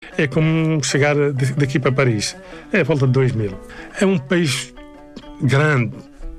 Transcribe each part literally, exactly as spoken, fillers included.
é como chegar daqui para Paris. É a volta de dois mil. É um país grande,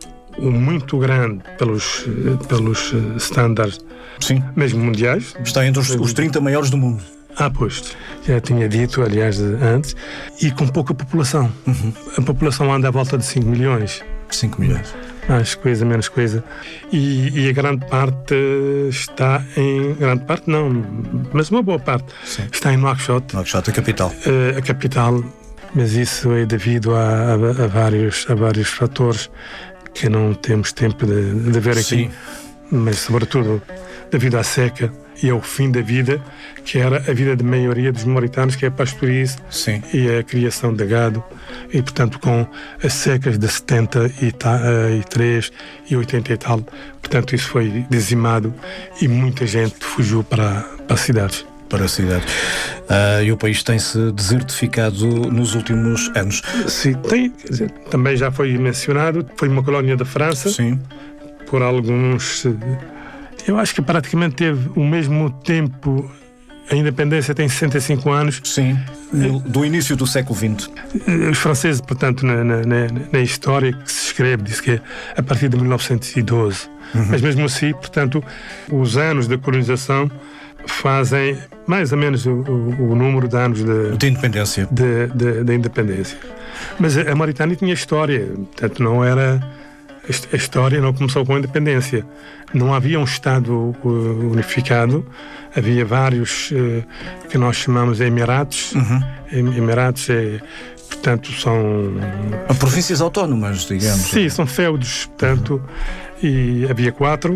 muito grande pelos, pelos estándares, sim, mesmo mundiais. Está entre os, os trinta maiores do mundo. Ah, pois, já tinha dito, aliás, antes, e com pouca população. Uhum. A população anda à volta de cinco milhões. cinco milhões. Mais coisa, menos coisa. E, e a grande parte está em... Grande parte não, mas uma boa parte. Sim. Está em Nouakchott. Nouakchott, a capital. Uh, a capital, mas isso é devido a, a, a, vários, a vários fatores que não temos tempo de, de ver aqui. Sim. Mas, sobretudo, devido à seca e ao fim da vida, que era a vida da maioria dos mauritanos, que é a pastourice. Sim. E a criação de gado. E, portanto, com as secas de setenta e três e oitenta e tal, portanto, isso foi dizimado e muita gente fugiu para, para as cidades. Para a cidade. Uh, e o país tem-se desertificado nos últimos anos. Sim, tem. Quer dizer, também já foi mencionado, foi uma colónia da França. Sim. Por alguns... Eu acho que praticamente teve o mesmo tempo. A independência tem sessenta e cinco anos. Sim, do início do século vinte. Os franceses, portanto, na, na, na história que se escreve, diz que é a partir de mil novecentos e doze. Uhum. Mas mesmo assim, portanto, os anos da colonização fazem mais ou menos o, o, o número de anos de, de independência. De, de, de independência. Mas a Mauritânia tinha história, portanto, não era... A história não começou com a independência. Não havia um Estado unificado, havia vários que nós chamamos de Emirados. Uhum. Emirados, é, portanto, são... províncias autónomas, digamos. Sim, são feudos, portanto, uhum. E havia quatro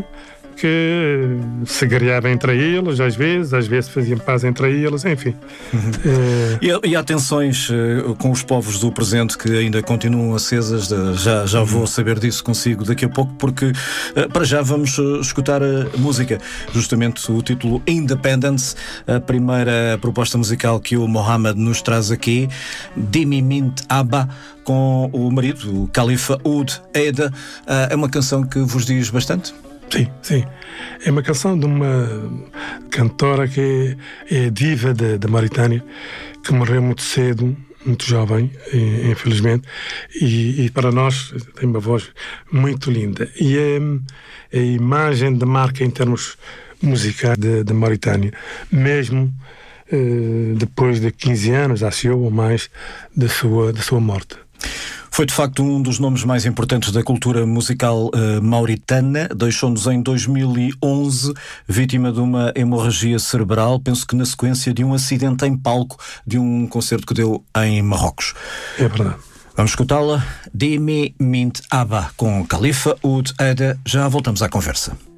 que se guerreavam entre eles, às vezes, às vezes faziam paz entre eles, enfim. Uhum. Uh... E, e há tensões uh, com os povos do presente que ainda continuam acesas, de, já, já vou saber disso consigo daqui a pouco, porque uh, para já vamos uh, escutar a música, justamente o título Independence, a primeira proposta musical que o Mohamed nos traz aqui, Dimi Mint Abba, com o marido, o Khalifa Oud Aida. Uh, é uma canção que vos diz bastante? Sim, sim. É uma canção de uma cantora que é, é diva da Mauritânia, que morreu muito cedo, muito jovem, infelizmente, e, e para nós tem uma voz muito linda. E é, é a imagem de marca em termos musicais da Mauritânia, mesmo eh, depois de quinze anos, acho eu, ou mais, da sua, da sua morte. Foi de facto um dos nomes mais importantes da cultura musical uh, mauritana. Deixou-nos em dois mil e onze, vítima de uma hemorragia cerebral, penso que na sequência de um acidente em palco de um concerto que deu em Marrocos. É verdade. Vamos escutá-la. Dimi Mint Abba, com Khalifa Oud Aida. Já voltamos à conversa.